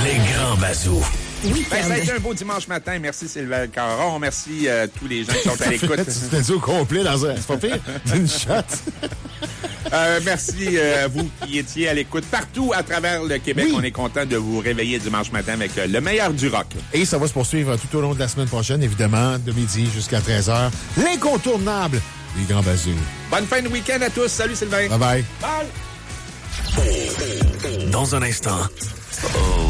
Les grands bazous. Ben, ça a été un beau dimanche matin. Merci Sylvain Caron. Merci tous les gens qui sont à l'écoute. C'était dit au complet dans un... C'est pas pire? D'une shot. Merci à vous qui étiez à l'écoute partout à travers le Québec. Oui. On est content de vous réveiller dimanche matin avec le meilleur du rock. Et ça va se poursuivre tout au long de la semaine prochaine, évidemment, de midi jusqu'à 13h. L'incontournable des grands bazous. Bonne fin de week-end à tous. Salut Sylvain. Bye-bye. Bye. Dans un instant.